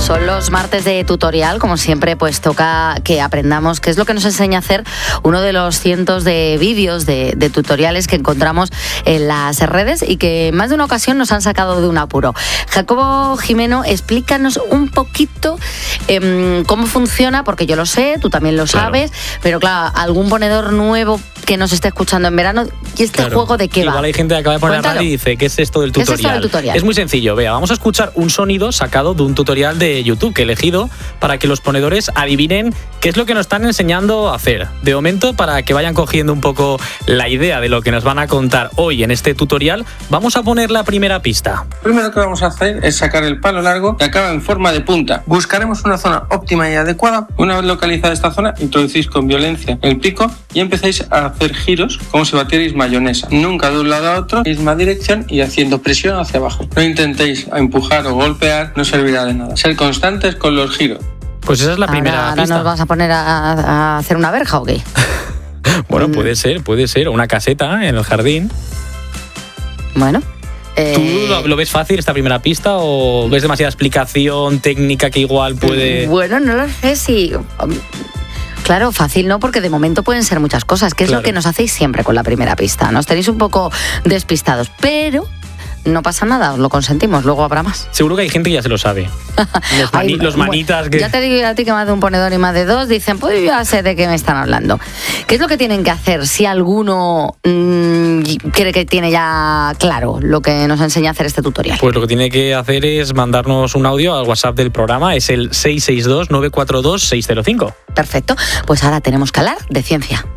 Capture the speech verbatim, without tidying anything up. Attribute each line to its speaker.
Speaker 1: Son los martes de tutorial, como siempre, pues toca que aprendamos qué es lo que nos enseña a hacer uno de los cientos de vídeos, de, de tutoriales que encontramos en las redes y que más de una ocasión nos han sacado de un apuro. Jacobo Jimeno, explícanos un poquito eh, cómo funciona, porque yo lo sé, tú también lo
Speaker 2: claro.
Speaker 1: sabes, pero claro, algún ponedor nuevo que nos esté escuchando en verano, ¿y este
Speaker 2: claro.
Speaker 1: juego de qué
Speaker 2: Igual
Speaker 1: va?
Speaker 2: Igual hay gente que acaba de poner la radio y dice, ¿qué es esto del tutorial?
Speaker 1: ¿Qué es esto del tutorial?
Speaker 2: Es muy sencillo, vea, vamos a escuchar un sonido sacado de un tutorial de YouTube que he elegido para que los ponedores adivinen qué es lo que nos están enseñando a hacer. De momento, para que vayan cogiendo un poco la idea de lo que nos van a contar hoy en este tutorial, vamos a poner la primera pista.
Speaker 3: Lo primero que vamos a hacer es sacar el palo largo que acaba en forma de punta. Buscaremos una zona óptima y adecuada. Una vez localizada esta zona, introducís con violencia el pico y empezáis a hacer giros como si batierais mayonesa. Nunca de un lado a otro, misma dirección y haciendo presión hacia abajo. No intentéis empujar o golpear, no servirá de nada. Ser constantes con los giros.
Speaker 2: Pues esa es la
Speaker 1: ahora,
Speaker 2: primera
Speaker 1: ahora
Speaker 2: pista.
Speaker 1: ¿Nos vas a poner a, a hacer una verja o qué?
Speaker 2: Bueno, puede ser, puede ser. Una caseta en el jardín.
Speaker 1: Bueno.
Speaker 2: Eh... ¿Tú lo, lo ves fácil esta primera pista o ves demasiada explicación técnica que igual puede...?
Speaker 1: Bueno, no lo sé si... Claro, fácil no, porque de momento pueden ser muchas cosas, que es claro. lo que nos hacéis siempre con la primera pista. Nos tenéis un poco despistados, pero... no pasa nada, os lo consentimos, luego habrá más.
Speaker 2: Seguro que hay gente que ya se lo sabe. Los, mani, Ay, los manitas que...
Speaker 1: Ya te digo a ti que más de un ponedor y más de dos dicen, pues yo ya sé de qué me están hablando. ¿Qué es lo que tienen que hacer si alguno mmm, cree que tiene ya claro lo que nos enseña a hacer este tutorial?
Speaker 2: Pues lo que tiene que hacer es mandarnos un audio al WhatsApp del programa, es el seis seis dos, nueve cuatro dos, seis cero cinco.
Speaker 1: Perfecto, pues ahora tenemos que hablar de ciencia.